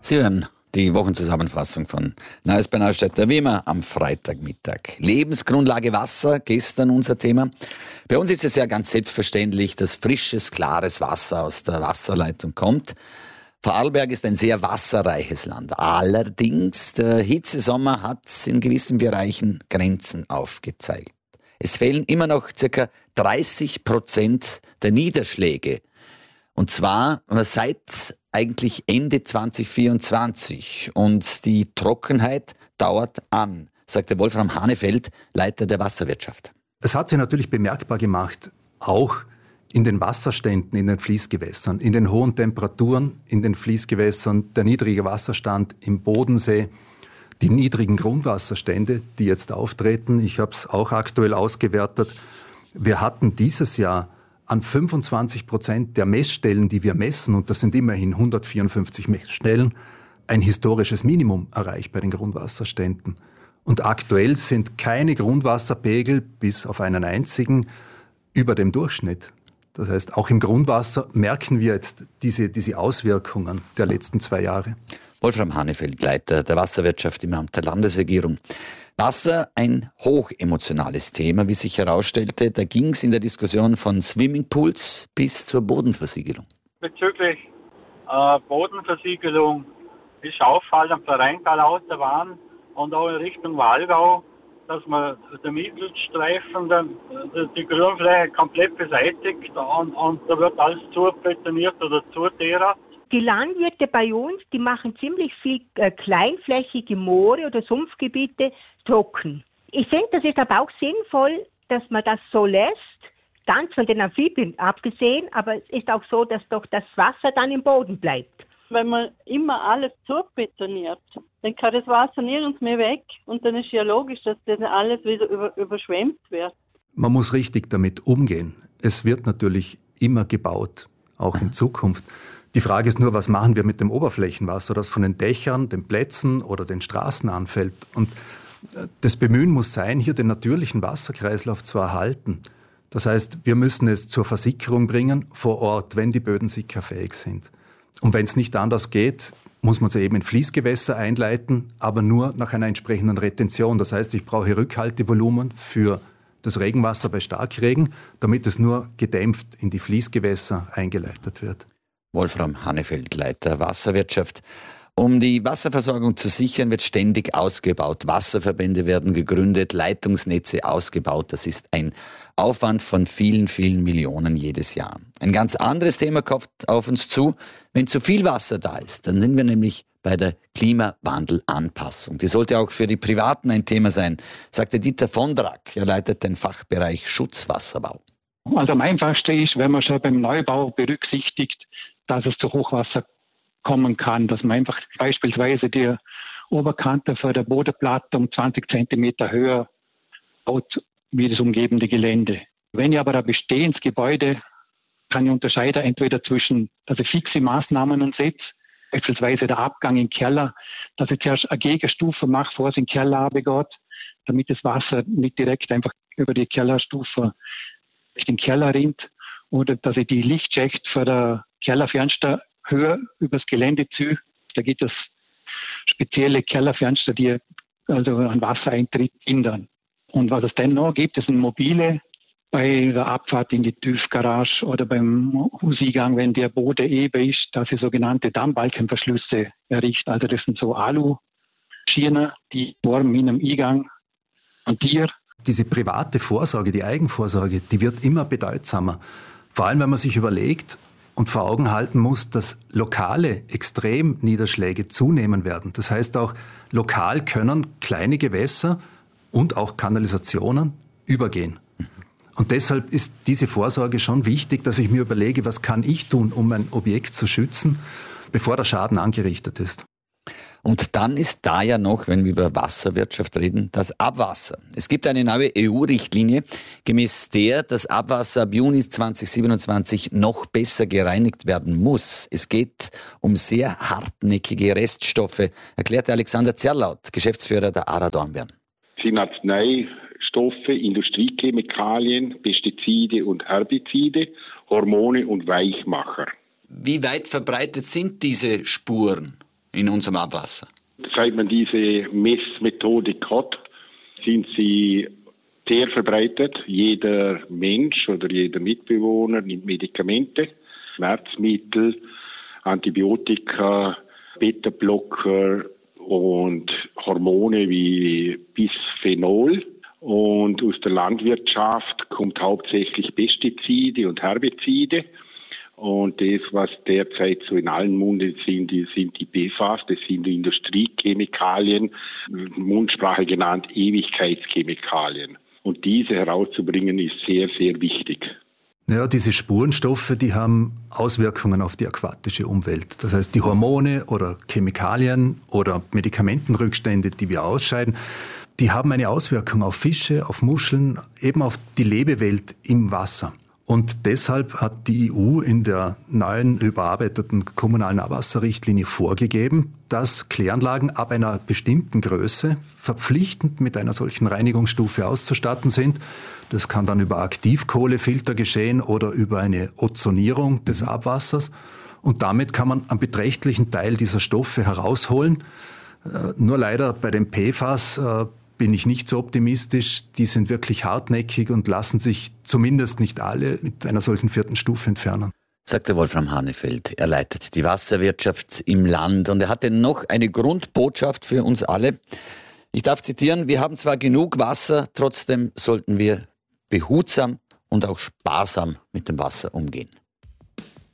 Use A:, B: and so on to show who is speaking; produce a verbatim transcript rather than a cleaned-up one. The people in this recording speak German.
A: Sie hören die Wochenzusammenfassung von Neues bei Neustädter, wie immer am Freitagmittag. Lebensgrundlage Wasser, gestern unser Thema. Bei uns ist es ja ganz selbstverständlich, dass frisches, klares Wasser aus der Wasserleitung kommt. Vorarlberg ist ein sehr wasserreiches Land. Allerdings, der Hitzesommer hat in gewissen Bereichen Grenzen aufgezeigt. Es fehlen immer noch ca. dreißig Prozent der Niederschläge. Und zwar seit eigentlich Ende zwanzig vierundzwanzig. Und die Trockenheit dauert an, sagte Wolfram Hanefeld, Leiter der Wasserwirtschaft.
B: Es hat sich natürlich bemerkbar gemacht, auch in den Wasserständen, in den Fließgewässern, in den hohen Temperaturen, in den Fließgewässern, der niedrige Wasserstand im Bodensee, die niedrigen Grundwasserstände, die jetzt auftreten. Ich habe es auch aktuell ausgewertet. Wir hatten dieses Jahr an fünfundzwanzig Prozent der Messstellen, die wir messen, und das sind immerhin hundertvierundfünfzig Messstellen, ein historisches Minimum erreicht bei den Grundwasserständen. Und aktuell sind keine Grundwasserpegel, bis auf einen einzigen, über dem Durchschnitt. Das heißt, auch im Grundwasser merken wir jetzt diese, diese Auswirkungen der letzten zwei Jahre.
A: Wolfram Hanefeld, Leiter der Wasserwirtschaft im Amt der Landesregierung. Wasser, ein hochemotionales Thema, wie sich herausstellte. Da ging es in der Diskussion von Swimmingpools bis zur Bodenversiegelung.
C: Bezüglich äh, Bodenversiegelung ist auffallend am Rheintal-Autobahn und auch in Richtung Wallgau, dass man den Mittelstreifen, die Grünfläche komplett beseitigt und, und da wird alles zubetoniert oder zuteert.
D: Die Landwirte bei uns, die machen ziemlich viel äh, kleinflächige Moore oder Sumpfgebiete trocken. Ich finde, das ist aber auch sinnvoll, dass man das so lässt, ganz von den Amphibien abgesehen, aber es ist auch so, dass doch das Wasser dann im Boden bleibt.
E: Wenn man immer alles zubetoniert, dann kann das Wasser nirgends mehr weg und dann ist ja logisch, dass das alles wieder über, überschwemmt wird.
B: Man muss richtig damit umgehen. Es wird natürlich immer gebaut, auch in Zukunft. Die Frage ist nur, was machen wir mit dem Oberflächenwasser, das von den Dächern, den Plätzen oder den Straßen anfällt. Und das Bemühen muss sein, hier den natürlichen Wasserkreislauf zu erhalten. Das heißt, wir müssen es zur Versickerung bringen vor Ort, wenn die Böden sickerfähig sind. Und wenn es nicht anders geht, muss man sie eben in Fließgewässer einleiten, aber nur nach einer entsprechenden Retention. Das heißt, ich brauche Rückhaltevolumen für das Regenwasser bei Starkregen, damit es nur gedämpft in die Fließgewässer eingeleitet wird.
A: Wolfram Hanefeld, Leiter Wasserwirtschaft. Um die Wasserversorgung zu sichern, wird ständig ausgebaut. Wasserverbände werden gegründet, Leitungsnetze ausgebaut. Das ist ein Aufwand von vielen, vielen Millionen jedes Jahr. Ein ganz anderes Thema kommt auf uns zu. Wenn zu viel Wasser da ist, dann sind wir nämlich bei der Klimawandelanpassung. Die sollte auch für die Privaten ein Thema sein, sagte Dieter Vondrak. Er leitet den Fachbereich Schutzwasserbau.
F: Also am einfachsten ist, wenn man schon beim Neubau berücksichtigt, dass es zu Hochwasser kommen kann, dass man einfach beispielsweise die Oberkante von der Bodenplatte um zwanzig Zentimeter höher baut wie das umgebende Gelände. Wenn ich aber ein bestehendes Gebäude, kann ich unterscheiden entweder zwischen, dass ich fixe Maßnahmen setze, beispielsweise der Abgang in den Keller, dass ich zuerst eine Gegenstufe mache, bevor es in den Keller runtergeht, damit das Wasser nicht direkt einfach über die Kellerstufe in den Keller rinnt, oder dass ich die Lichtschicht für der Kellerfenster höher übers Gelände ziehe. Da gibt es spezielle Kellerfenster, die also einen Wassereintritt hindern. Und was es dann noch gibt, ist ein mobile bei der Abfahrt in die Tiefgarage oder beim Hauseingang, wenn der Boden eben ist, dass sie sogenannte Dammbalkenverschlüsse errichten. Also das sind so Alu-Schirner, die formen in einem Eingang und Tier.
B: Diese private Vorsorge, die Eigenvorsorge, die wird immer bedeutsamer. Vor allem, wenn man sich überlegt und vor Augen halten muss, dass lokale Extremniederschläge zunehmen werden. Das heißt auch, lokal können kleine Gewässer und auch Kanalisationen übergehen. Und deshalb ist diese Vorsorge schon wichtig, dass ich mir überlege, was kann ich tun, um ein Objekt zu schützen, bevor der Schaden angerichtet ist.
A: Und dann ist da ja noch, wenn wir über Wasserwirtschaft reden, das Abwasser. Es gibt eine neue E U-Richtlinie, gemäß der das Abwasser ab Juni zwanzig siebenundzwanzig noch besser gereinigt werden muss. Es geht um sehr hartnäckige Reststoffe, erklärte Alexander Zerlaut, Geschäftsführer der A R A Dornbirn.
G: sind Arzneistoffe, Industriechemikalien, Pestizide und Herbizide, Hormone und Weichmacher.
A: Wie weit verbreitet sind diese Spuren in unserem Abwasser?
G: Seit man diese Messmethodik hat, sind sie sehr verbreitet. Jeder Mensch oder jeder Mitbewohner nimmt Medikamente, Schmerzmittel, Antibiotika, Beta-Blocker und Hormone wie Bisphenol. Und aus der Landwirtschaft kommt hauptsächlich Pestizide und Herbizide. Und das, was derzeit so in allen Munde sind, die sind die P F A S, das sind die Industriechemikalien, Mundsprache genannt Ewigkeitschemikalien. Und diese herauszubringen ist sehr, sehr wichtig.
B: Ja, diese Spurenstoffe, die haben Auswirkungen auf die aquatische Umwelt. Das heißt, die Hormone oder Chemikalien oder Medikamentenrückstände, die wir ausscheiden, die haben eine Auswirkung auf Fische, auf Muscheln, eben auf die Lebewelt im Wasser. Und deshalb hat die E U in der neuen überarbeiteten kommunalen Abwasserrichtlinie vorgegeben, dass Kläranlagen ab einer bestimmten Größe verpflichtend mit einer solchen Reinigungsstufe auszustatten sind. Das kann dann über Aktivkohlefilter geschehen oder über eine Ozonierung des Abwassers. Und damit kann man einen beträchtlichen Teil dieser Stoffe herausholen. Äh, nur leider bei den P F A S äh, bin ich nicht so optimistisch. Die sind wirklich hartnäckig und lassen sich zumindest nicht alle mit einer solchen vierten Stufe entfernen.
A: Sagt der Wolfram Hanefeld. Er leitet die Wasserwirtschaft im Land und er hatte noch eine Grundbotschaft für uns alle. Ich darf zitieren, wir haben zwar genug Wasser, trotzdem sollten wir behutsam und auch sparsam mit dem Wasser umgehen.